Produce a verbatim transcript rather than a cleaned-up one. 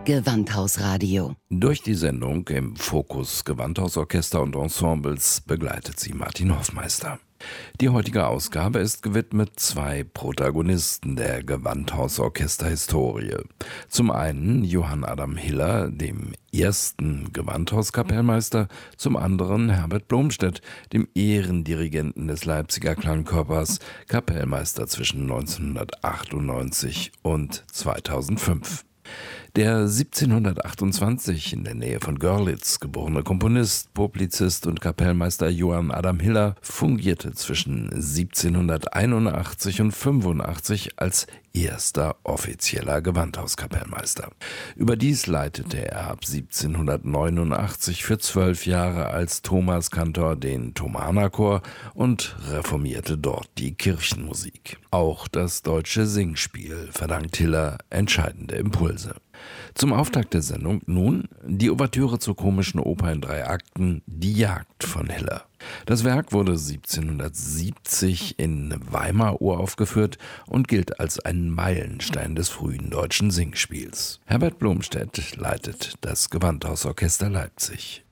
Gewandhausradio. Durch die Sendung im Fokus Gewandhausorchester und Ensembles begleitet sie Martin Hoffmeister. Die heutige Ausgabe ist gewidmet zwei Protagonisten der Gewandhausorchester-Historie. Zum einen Johann Adam Hiller, dem ersten Gewandhauskapellmeister, zum anderen Herbert Blomstedt, dem Ehrendirigenten des Leipziger Klangkörpers, Kapellmeister zwischen neunzehnhundertachtundneunzig und zweitausendfünf. Der siebzehnhundertachtundzwanzig in der Nähe von Görlitz geborene Komponist, Publizist und Kapellmeister Johann Adam Hiller fungierte zwischen siebzehnhunderteinundachtzig und fünfundachtzig als erster offizieller Gewandhauskapellmeister. Überdies leitete er ab siebzehnhundertneunundachtzig für zwölf Jahre als Thomaskantor den Thomanerchor und reformierte dort die Kirchenmusik. Auch das deutsche Singspiel verdankt Hiller entscheidende Impulse. Zum Auftakt der Sendung nun die Ouvertüre zur komischen Oper in drei Akten Die Jagd von Hiller. Das Werk wurde siebzehnhundertsiebzig in Weimar uraufgeführt und gilt als ein Meilenstein des frühen deutschen Singspiels. Herbert Blomstedt leitet das Gewandhausorchester Leipzig.